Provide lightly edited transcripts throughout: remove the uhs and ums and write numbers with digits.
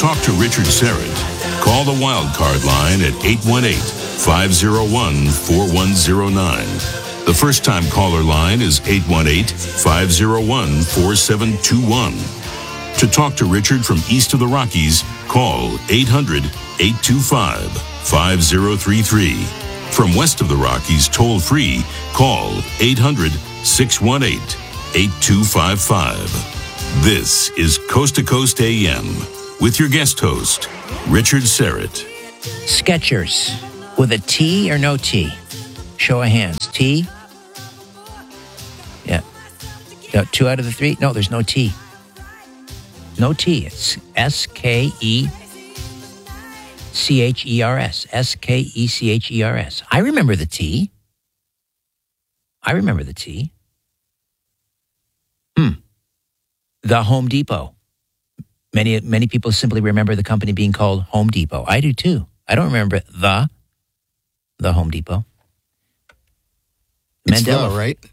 talk to Richard Serrett, call the Wildcard line at 818-501-4109. The first-time caller line is 818-501-4721. To talk to Richard from east of the Rockies, call 800-825-5033. From west of the Rockies, toll-free, call 800-618-8255. This is Coast to Coast AM with your guest host, Richard Serrett. Skechers, with a T or no T? Show of hands. T? Yeah. No, 2 out of the 3? No, there's no T. No T. It's Skechers. Skechers. I remember the T. The Home Depot. Many people simply remember the company being called Home Depot. I do too. I don't remember the Home Depot. It's Mandela, the, right?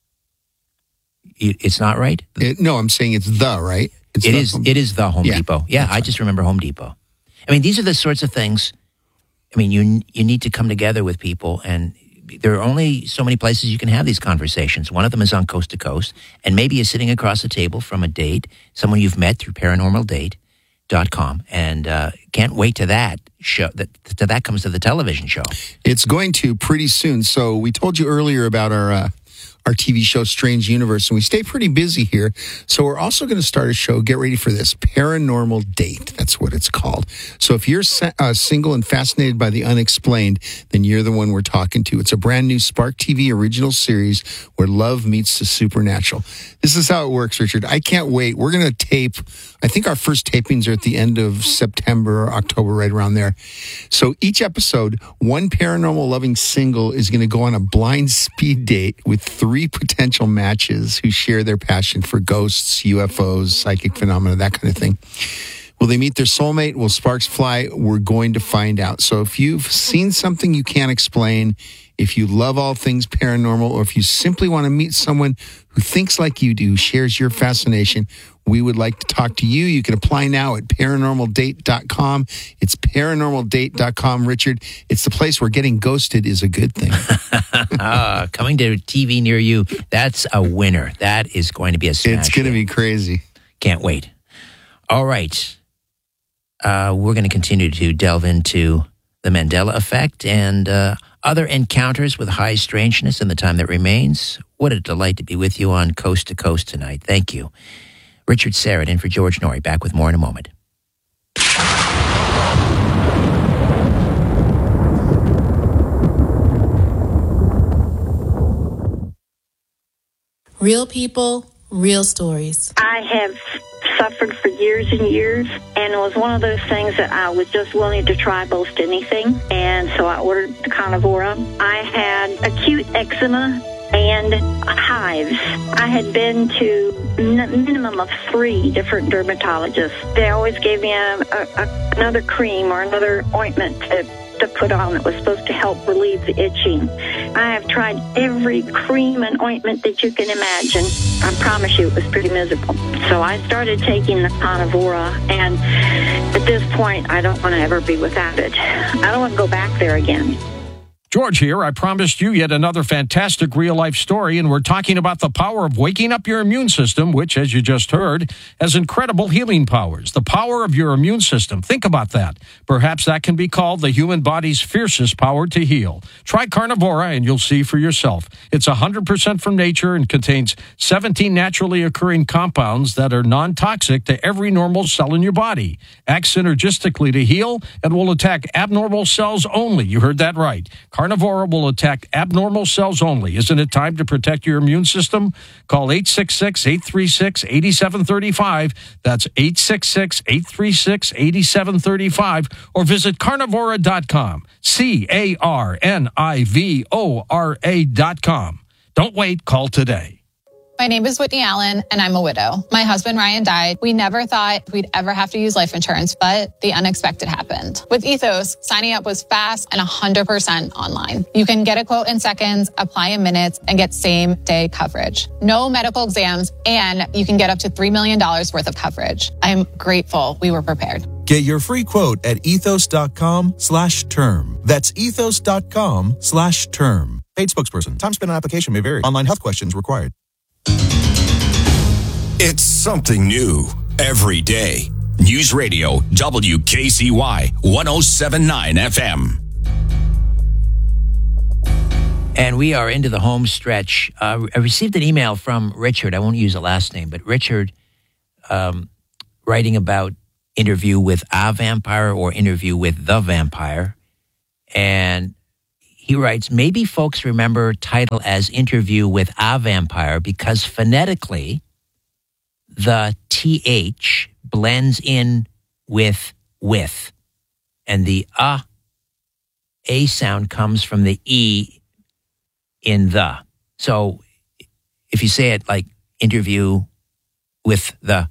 It's not right? No, I'm saying it's the, right? It is the Home Depot. Yeah, I just remember Home Depot. I mean, these are the sorts of things, I mean, you need to come together with people, and there are only so many places you can have these conversations. One of them is on Coast to Coast, and maybe you're sitting across the table from a date, someone you've met through paranormaldate.com, and can't wait to that show, that comes to the television show. It's going to pretty soon. So we told you earlier about our TV show, Strange Universe, and we stay pretty busy here. So we're also going to start a show, get ready for this, Paranormal Date. That's what it's called. So if you're single and fascinated by the unexplained, then you're the one we're talking to. It's a brand new Spark TV original series where love meets the supernatural. This is how it works, Richard. I can't wait. We're going to tape, I think our first tapings are at the end of September or October, right around there. So each episode, one paranormal loving single is going to go on a blind speed date with 3 potential matches who share their passion for ghosts, UFOs, psychic phenomena, that kind of thing. Will they meet their soulmate? Will sparks fly? We're going to find out. So if you've seen something you can't explain, if you love all things paranormal, or if you simply want to meet someone who thinks like you do, shares your fascination, we would like to talk to you. You can apply now at paranormaldate.com. It's paranormaldate.com, Richard. It's the place where getting ghosted is a good thing. Coming to TV near you, that's a winner. That is going to be a smash. It's going to be crazy. Can't wait. All right. We're going to continue to delve into the Mandela effect and other encounters with high strangeness in the time that remains. What a delight to be with you on Coast to Coast tonight. Thank you. Richard Serrett in for George Norrie. Back with more in a moment. Real people, real stories. I have suffered for years and years, and it was one of those things that I was just willing to try most anything, and so I ordered the Carnivora. I had acute eczema and hives. I had been to minimum of 3 different dermatologists. They always gave me another cream or another ointment to put on that was supposed to help relieve the itching. I have tried every cream and ointment that you can imagine. I promise you it was pretty miserable. So I started taking the Carnivora, and at this point, I don't want to ever be without it. I don't want to go back there again. George here. I promised you yet another fantastic real-life story, and we're talking about the power of waking up your immune system, which, as you just heard, has incredible healing powers. The power of your immune system. Think about that. Perhaps that can be called the human body's fiercest power to heal. Try Carnivora, and you'll see for yourself. It's 100% from nature and contains 17 naturally occurring compounds that are non-toxic to every normal cell in your body. Act synergistically to heal and will attack abnormal cells only. You heard that right. Carnivora will attack abnormal cells only. Isn't it time to protect your immune system? Call 866-836-8735. That's 866-836-8735. Or visit carnivora.com. CARNIVORA.com. Don't wait. Call today. My name is Whitney Allen, and I'm a widow. My husband, Ryan, died. We never thought we'd ever have to use life insurance, but the unexpected happened. With Ethos, signing up was fast and 100% online. You can get a quote in seconds, apply in minutes, and get same-day coverage. No medical exams, and you can get up to $3 million worth of coverage. I'm grateful we were prepared. Get your free quote at ethos.com/term. That's ethos.com/term. Paid spokesperson. Time spent on application may vary. Online health questions required. It's something new every day. News Radio WKCY 107.9 FM. And we are into the home stretch. I received an email from Richard. I won't use a last name, but Richard writing about interview with a vampire or interview with the vampire. And he writes, maybe folks remember title as interview with a vampire because phonetically the TH blends in with. And the A sound comes from the E in the. So if you say it like interview with a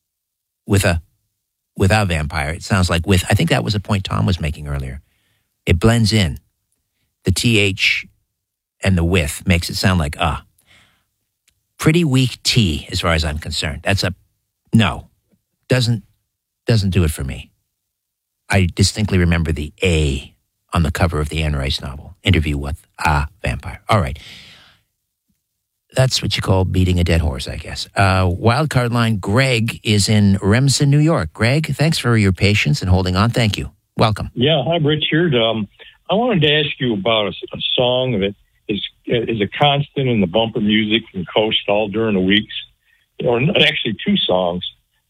vampire, it sounds like with. I think that was a point Tom was making earlier. It blends in. The TH and the with makes it sound like Pretty weak T as far as I'm concerned. That's a no. Doesn't do it for me. I distinctly remember the A on the cover of the Anne Rice novel, Interview with a Vampire. All right. That's what you call beating a dead horse, I guess. Wildcard line, Greg is in Remsen, New York. Greg, thanks for your patience and holding on. Thank you. Welcome. Yeah, hi, Richard. I wanted to ask you about a song that is a constant in the bumper music from Coast all during the weeks, or actually two songs.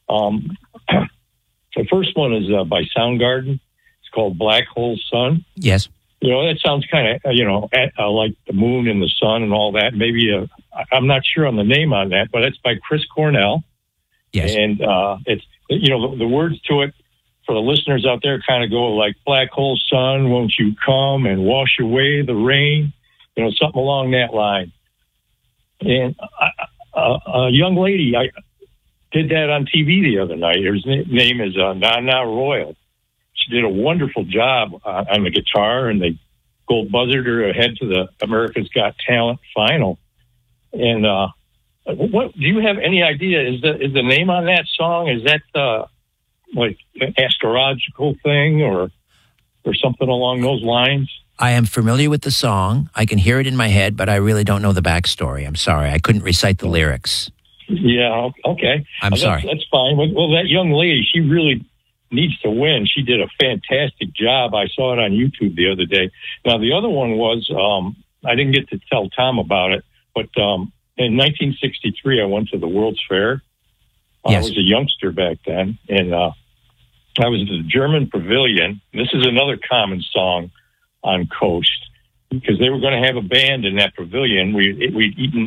The first one is by Soundgarden. It's called Black Hole Sun. Yes. That sounds kind of, like the moon and the sun and all that. Maybe I'm not sure on the name on that, but it's by Chris Cornell. Yes. And it's, the words to it for the listeners out there kind of go like, black hole sun, won't you come and wash away the rain? Something along that line. And a young lady, I did that on TV the other night. Her name is Nana Royal. She did a wonderful job on the guitar, and they gold buzzed her ahead to the America's Got Talent final. And what do you have any idea? Is the name on that song? Is that like an astrological thing or something along those lines? I am familiar with the song. I can hear it in my head, but I really don't know the backstory. I'm sorry. I couldn't recite the lyrics. Yeah, okay. I'm sorry. That's fine. Well, that young lady, she really needs to win. She did a fantastic job. I saw it on YouTube the other day. Now, the other one was, I didn't get to tell Tom about it, but in 1963, I went to the World's Fair. Yes. I was a youngster back then, and I was at the German Pavilion. This is another common song on Coast, because they were going to have a band in that pavilion. We'd eaten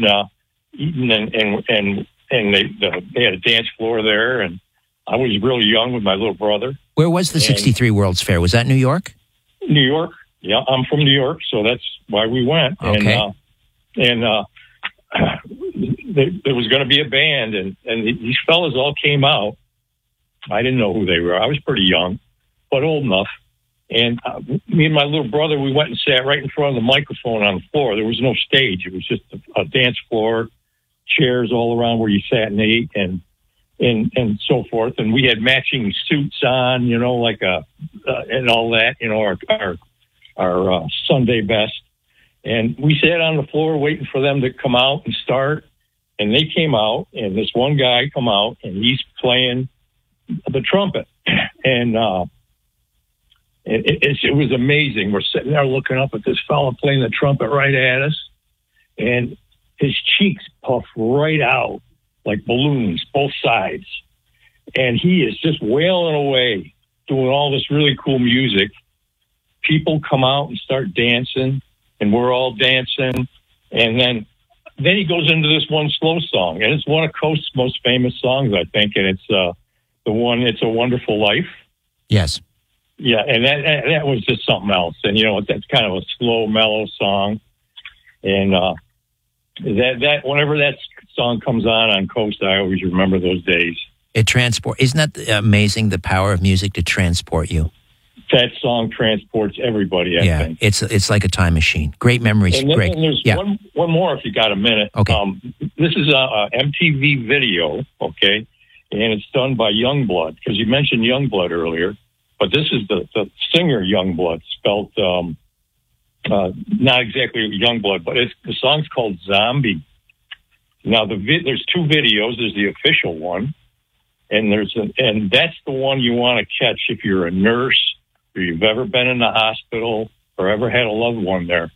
and they had a dance floor there, and I was really young with my little brother. Where was the 63 World's Fair? Was that New York? New York. Yeah, I'm from New York, so that's why we went. Okay. And there was going to be a band, and these fellas all came out. I didn't know who they were. I was pretty young, but old enough. And me and my little brother, we went and sat right in front of the microphone on the floor. There was no stage. It was just a dance floor, chairs all around where you sat and ate and so forth. And we had matching suits on, and all that, our Sunday best. And we sat on the floor waiting for them to come out and start. And they came out, and this one guy come out, and he's playing the trumpet. And it was amazing. We're sitting there looking up at this fella playing the trumpet right at us, and his cheeks puff right out like balloons, both sides. And he is just wailing away, doing all this really cool music. People come out and start dancing, and we're all dancing. And then he goes into this one slow song, and it's one of Coast's most famous songs, I think, and it's the one, It's a Wonderful Life. Yes. Yeah, and that was just something else. And, that's kind of a slow, mellow song. And that whenever that song comes on Coast, I always remember those days. Isn't that amazing, the power of music to transport you? That song transports everybody, I think. It's like a time machine. Great memories. And then Great. there's one more if you got a minute. Okay. This is a MTV video, okay? and it's done by Youngblood, because you mentioned Youngblood earlier, but this is the singer Youngblood, spelled not exactly Youngblood, but the song's called Zombie. Now, there's two videos. There's the official one, and and that's the one you want to catch if you're a nurse or you've ever been in the hospital or ever had a loved one there.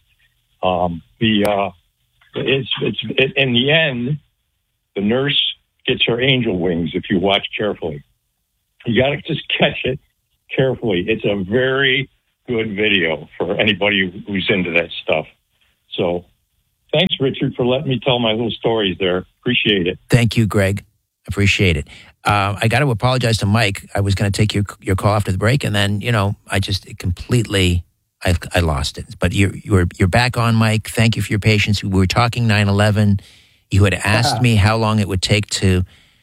In the end, the nurse gets her angel wings if you watch carefully. You got to just catch it carefully. It's a very good video for anybody who's into that stuff. So thanks, Richard, for letting me tell my little stories there. Appreciate it. Thank you, Greg. Appreciate it. I got to apologize to Mike. I was going to take your call after the break, and then, I just completely... I lost it. But you're back on, Mike. Thank you for your patience. We were talking 9/11. You had asked me how long it would take to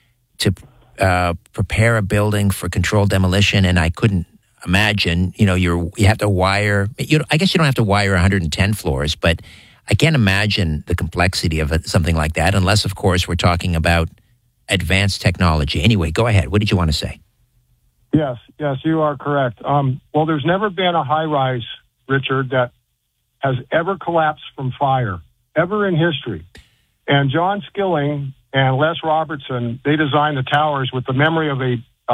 prepare a building for controlled demolition, and I couldn't imagine. You have to wire. I guess you don't have to wire 110 floors, but I can't imagine the complexity of something like that, unless, of course, we're talking about advanced technology. Anyway, go ahead. What did you want to say? Yes, you are correct. Well, there's never been a high-rise, Richard, that has ever collapsed from fire, ever in history. And John Skilling and Les Robertson, they designed the towers with the memory of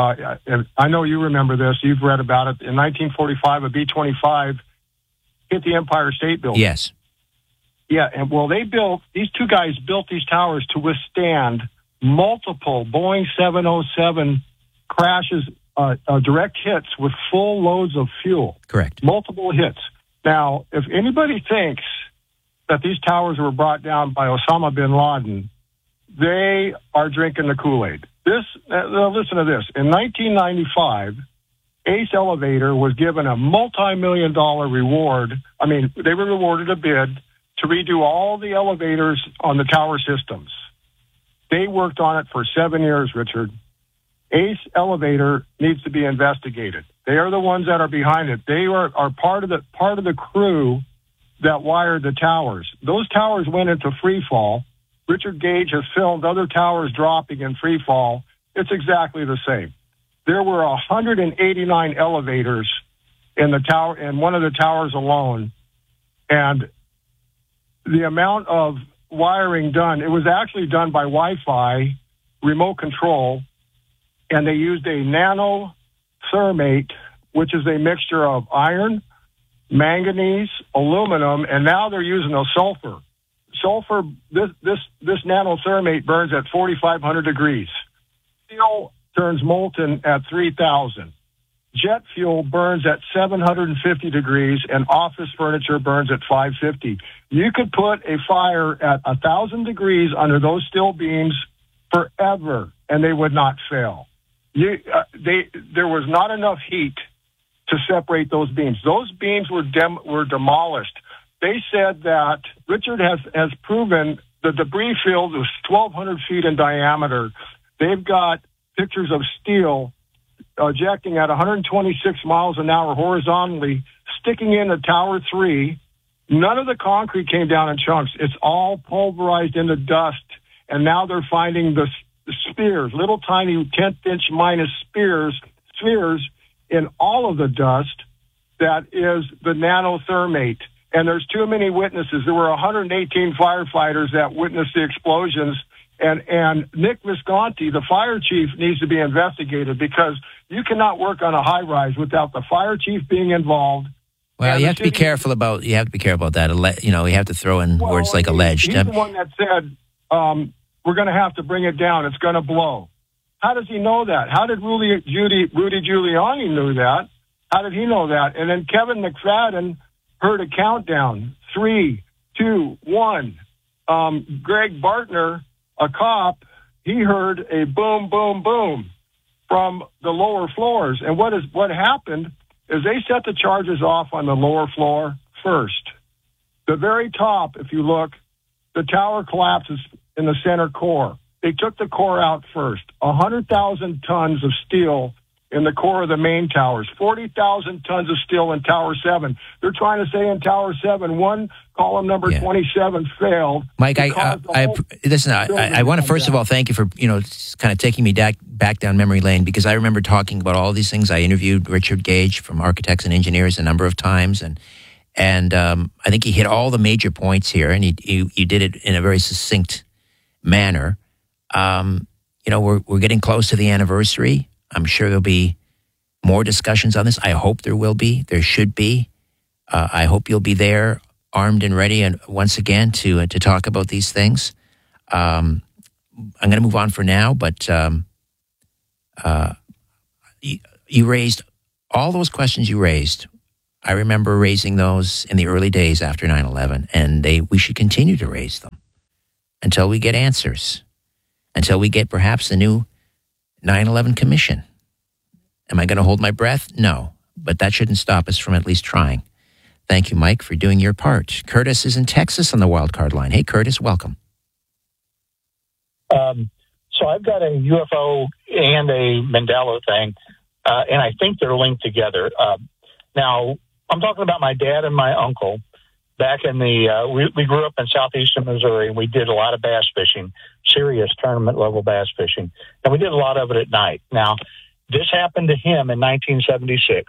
I know you remember this, you've read about it. In 1945, a B-25 hit the Empire State Building. Yes. Yeah, and these two guys built these towers to withstand multiple Boeing 707 crashes, direct hits with full loads of fuel. Correct. Multiple hits. Now, if anybody thinks that these towers were brought down by Osama bin Laden, they are drinking the Kool-Aid. Listen to this. In 1995, Ace Elevator was given a multi-million-dollar reward. I mean, they were rewarded a bid to redo all the elevators on the tower systems. They worked on it for 7 years, Richard. Ace Elevator needs to be investigated. They are the ones that are behind it. They are part of the crew that wired the towers. Those towers went into free fall. Richard Gage has filmed other towers dropping in free fall. It's exactly the same. There were 189 elevators in the tower, in one of the towers alone, and the amount of wiring done, it was actually done by Wi-Fi remote control, and they used a nanothermate, which is a mixture of iron, manganese, aluminum, and now they're using a sulfur. Sulfur, this nanothermate burns at 4,500 degrees. Steel turns molten at 3,000. Jet fuel burns at 750 degrees, and office furniture burns at 550. You could put a fire at 1,000 degrees under those steel beams forever, and they would not fail. There was not enough heat to separate those beams. Those beams were demolished. They said that Richard has proven the debris field was 1,200 feet in diameter. They've got pictures of steel ejecting at 126 miles an hour horizontally, sticking into Tower 3. None of the concrete came down in chunks. It's all pulverized into dust, and now they're finding the spheres, little tiny 10th-inch minus spheres in all of the dust that is the nanothermate. And there's too many witnesses. There were 118 firefighters that witnessed the explosions. And Nick Visconti, the fire chief, needs to be investigated because you cannot work on a high-rise without the fire chief being involved. Well, you have to be careful about that. You have to throw in words like alleged. He's the one that said, we're going to have to bring it down. It's going to blow. How does he know that? How did Rudy Giuliani know that? How did he know that? And then Kevin McFadden heard a countdown. 3, 2, 1. Greg Bartner, a cop, he heard a boom, boom, boom from the lower floors. And what happened is they set the charges off on the lower floor first. The very top, if you look, the tower collapses in the center core. They took the core out first. 100,000 tons of steel in the core of the main towers. 40,000 tons of steel in Tower 7. They're trying to say in Tower 7, one column number 27 failed. Mike, I want to first of all thank you for, kind of taking me back down memory lane, because I remember talking about all these things. I interviewed Richard Gage from Architects and Engineers a number of times, and I think he hit all the major points here, and you did it in a very succinct manner. We're getting close to the anniversary. I'm sure there'll be more discussions on this. I hope there will be. There should be. I hope you'll be there, armed and ready, and once again to talk about these things. I'm going to move on for now, but you raised all those questions you raised. I remember raising those in the early days after 9/11, and we should continue to raise them until we get answers, until we get perhaps the new 9/11 Commission. Am I going to hold my breath? No, but that shouldn't stop us from at least trying. Thank you, Mike, for doing your part. Curtis is in Texas on the wild card line. Hey, Curtis, welcome. So I've got a UFO and a Mandela thing, and I think they're linked together. Now, I'm talking about my dad and my uncle. Back in we grew up in southeastern Missouri, and we did a lot of bass fishing, serious tournament level bass fishing, and we did a lot of it at night. Now, this happened to him in 1976,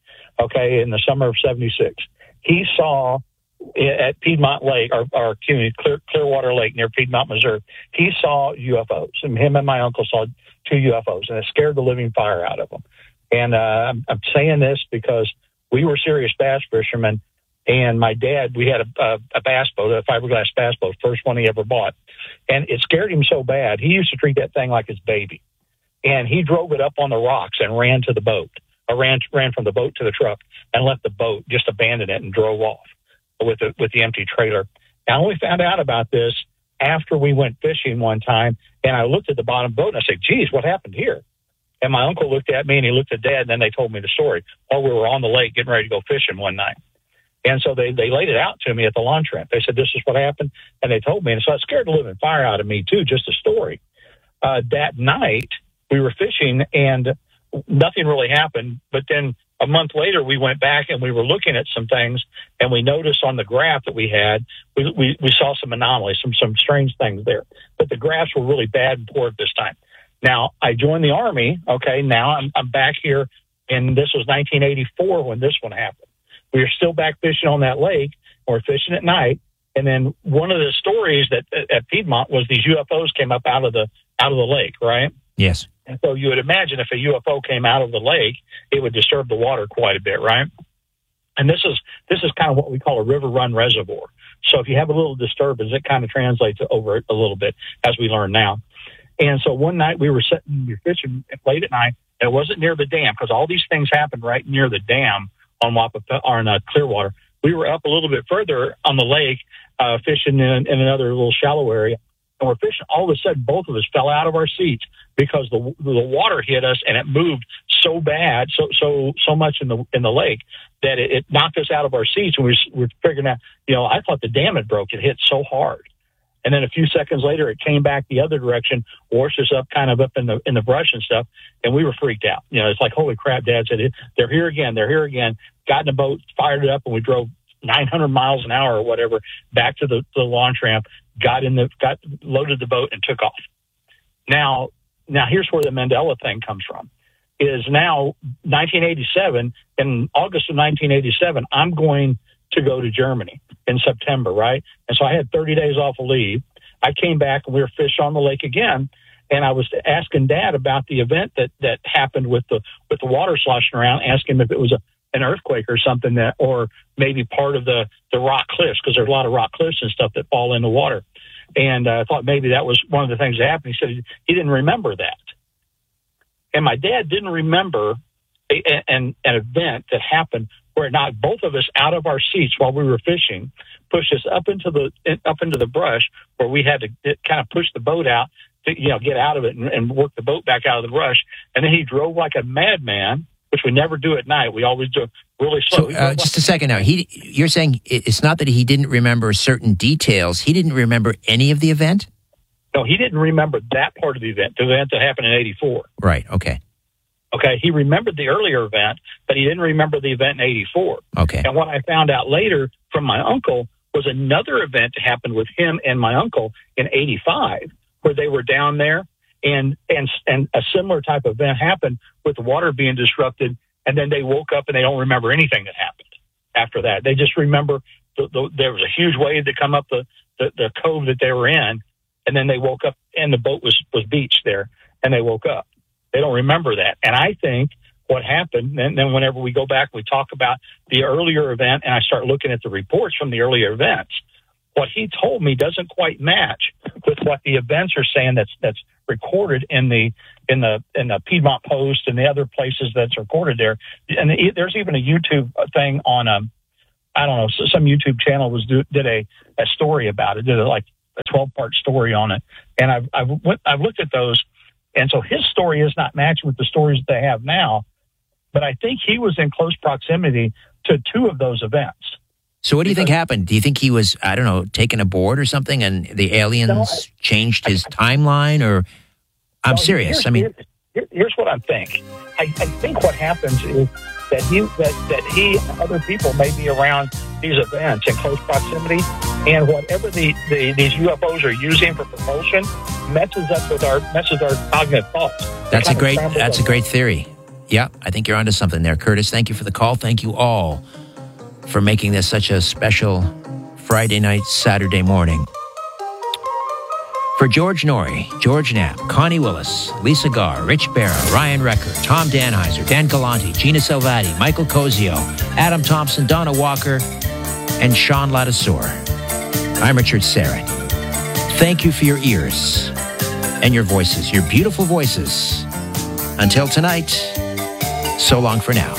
in the summer of 76. He saw at Piedmont Lake, or Clearwater Lake near Piedmont, Missouri, he saw UFOs, and him and my uncle saw 2 UFOs, and it scared the living fire out of them. And I'm saying this because we were serious bass fishermen, and my dad, we had a bass boat, a fiberglass bass boat, first one he ever bought, and it scared him so bad, he used to treat that thing like his baby. And he drove it up on the rocks and ran to the boat, or ran from the boat to the truck, and left the boat, just abandoned it and drove off with the empty trailer. And I only found out about this after we went fishing one time, and I looked at the bottom of the boat and I said, geez, what happened here? And my uncle looked at me and he looked at Dad, and then they told me the story. While we were on the lake getting ready to go fishing one night. And so they laid it out to me at the launch ramp. They said, this is what happened. And they told me. And so it scared the living fire out of me, too, just a story. That night, we were fishing, and nothing really happened. But then a month later, we went back and we were looking at some things, and we noticed on the graph that we had, we saw some anomalies, some strange things there. But the graphs were really bad and poor at this time. Now, I joined the Army. Now I'm back here, and this was 1984 when this one happened. We were still back fishing on that lake, and we're fishing at night. And then one of the stories that at Piedmont was these UFOs came up out of the lake, right? Yes. And so you would imagine if a UFO came out of the lake, it would disturb the water quite a bit, right? And this is kind of what we call a river run reservoir. So if you have a little disturbance, it kind of translates over a little bit, as we learn now. And so one night we were fishing late at night, and it wasn't near the dam, because all these things happened right near the dam on Clearwater. We were up a little bit further on the lake, fishing in another little shallow area, and we're fishing. All of a sudden, both of us fell out of our seats because the water hit us, and it moved so bad, so much in the lake that it knocked us out of our seats. And we're figuring out, I thought the dam had broke. It hit so hard. And then a few seconds later, it came back the other direction, washed us up kind of up in the brush and stuff, and we were freaked out. It's like, holy crap, Dad said, they're here again. Got in the boat, fired it up, and we drove 900 miles an hour or whatever back to the launch ramp, loaded the boat, and took off. Now here's where the Mandela thing comes from. Is now 1987, in August of 1987, I'm going to go to Germany in September, right? And so I had 30 days off of leave. I came back, and we were fishing on the lake again, and I was asking Dad about the event that happened with the water sloshing around, asking him if it was an earthquake or something, or maybe part of the rock cliffs, because there's a lot of rock cliffs and stuff that fall in the water. And I thought maybe that was one of the things that happened. He said he didn't remember that. And my dad didn't remember an event that happened where it knocked both of us out of our seats while we were fishing, pushed us up into the brush, where we had to kind of push the boat out to get out of it and work the boat back out of the brush. And then he drove like a madman, which we never do at night. We always do really slow. So, just a second now. You're saying it's not that he didn't remember certain details. He didn't remember any of the event? No, he didn't remember that part of the event that happened in 84. Right, okay. Okay, he remembered the earlier event, but he didn't remember the event in 84. Okay. And what I found out later from my uncle was another event that happened with him and my uncle in 85, where they were down there, and a similar type of event happened with the water being disrupted, and then they woke up and they don't remember anything that happened after that. They just remember there was a huge wave that come up the cove that they were in, and then they woke up and the boat was beached there, and they woke up. They don't remember that. And I think what happened, and then whenever we go back, we talk about the earlier event, and I start looking at the reports from the earlier events. What he told me doesn't quite match with what the events are saying that's recorded in the Piedmont Post and the other places that's recorded there. And there's even a YouTube thing on I don't know, some YouTube channel did a story about it, did like a 12-part story on it, and I've looked at those. And so his story is not matching with the stories that they have now, but I think he was in close proximity to two of those events. So what do you think happened? Do you think he was, I don't know, taken aboard or something, and the aliens changed his timeline? Or I'm serious. Here's what I think. I think what happens is that he and other people may be around these events in close proximity, and whatever these UFOs are using for propulsion messes our cognitive thoughts. That's a great theory. Yeah, I think you're onto something there, Curtis. Thank you for the call. Thank you all for making this such a special Friday night, Saturday morning. For George Norrie, George Knapp, Connie Willis, Lisa Garr, Rich Barra, Ryan Recker, Tom Danheiser, Dan Galanti, Gina Salvati, Michael Cozio, Adam Thompson, Donna Walker, and Sean Ladisor. I'm Richard Serrett. Thank you for your ears and your voices, your beautiful voices. Until tonight, so long for now.